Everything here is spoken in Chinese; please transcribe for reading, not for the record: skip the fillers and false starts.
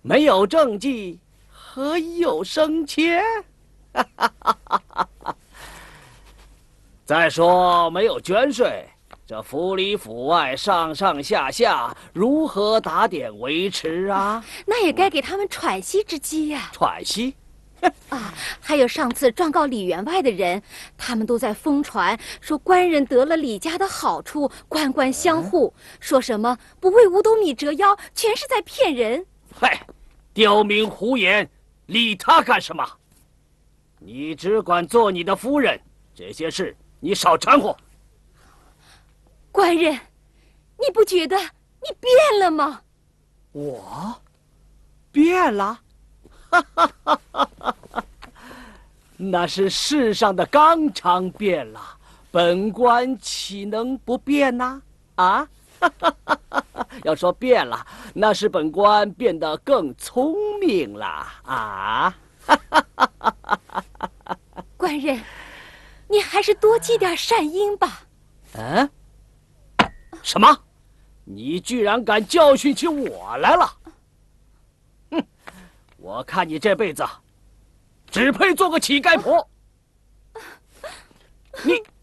没有政绩，何以有升迁？再说没有捐税，这府里府外上上下下如何打点维持啊？ 那也该给他们喘息之机呀。 喘息？ 啊，还有上次状告李员外的人，他们都在疯传说官人得了李家的好处，官官相护，说什么不为五斗米折腰，全是在骗人。 嗨，刁民胡言，理他干什么？你只管做你的夫人，这些事你少掺和。 官人，你不觉得你变了吗？ 我变了？哈哈哈哈哈！那是世上的纲常变了，本官岂能不变呢？啊！要说变了，那是本官变得更聪明了啊！ 官人，你还是多积点善因吧。 嗯？什么？你居然敢教训起我来了？哼！我看你这辈子只配做个乞丐婆。你。